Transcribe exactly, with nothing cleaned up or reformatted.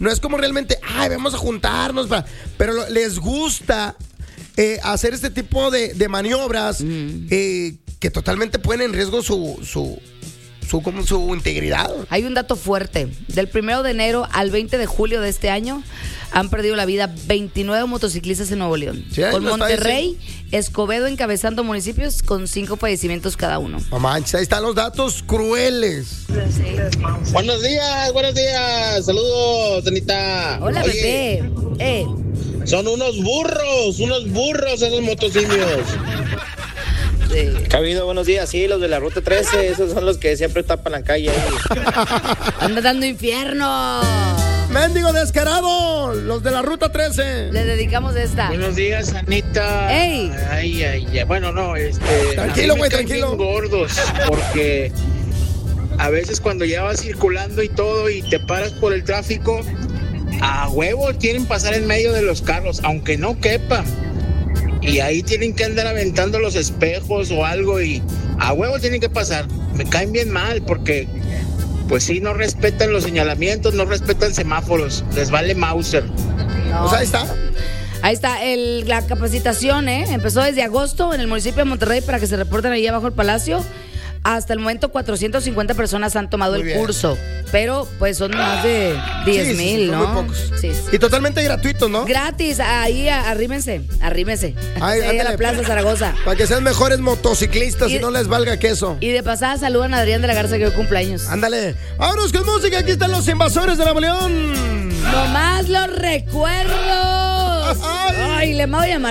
no es como realmente, ay, vamos a juntarnos, para, pero lo, les gusta eh, hacer este tipo de, de maniobras mm. eh, que totalmente ponen en riesgo su, su, su, como su integridad. Hay un dato fuerte. Del primero de enero al veinte de julio de este año han perdido la vida veintinueve motociclistas en Nuevo León. Sí, con Monterrey, Escobedo encabezando municipios con cinco fallecimientos cada uno. No manches, ahí están los datos crueles. Sí. Buenos días, buenos días. Saludos, Anita. Hola, Oye, bebé. Eh. Son unos burros, unos burros esos motosimios. Sí. Cabido, buenos días. Sí, los de la Ruta trece, esos son los que siempre tapan la calle ahí. Anda dando infierno. ¡Mendigo descarado! Los de la Ruta trece. Le dedicamos esta. Buenos días, Anita. ¡Ey! Ay, ay, ay. Bueno, no, este... Tranquilo, güey, tranquilo. Bien gordos, porque a veces cuando ya vas circulando y todo y te paras por el tráfico, a huevo quieren pasar en medio de los carros, aunque no quepa. Y ahí tienen que andar aventando los espejos o algo y a huevo tienen que pasar. Me caen bien mal porque... Pues sí, no respetan los señalamientos, no respetan semáforos, les vale Mauser. No. Pues ahí está. Ahí está, el, la capacitación, ¿eh? Empezó desde agosto en el municipio de Monterrey para que se reporten ahí abajo el palacio. Hasta el momento cuatrocientas cincuenta personas han tomado muy el bien. curso, pero pues son más de diez mil, sí, sí, sí, ¿no? Muy pocos. Sí, sí. Y totalmente gratuito, ¿no? Gratis, ahí arrímense, arrímense. Ahí, ahí a la Plaza Zaragoza. Para que sean mejores motociclistas y, y no les valga queso. Y de pasada saludan a Adrián de la Garza que hoy cumpleaños. Ándale, vámonos con música, aquí están los invasores de Nuevo León. Nomás los recuerdos. Ay, Ay le voy a llamar.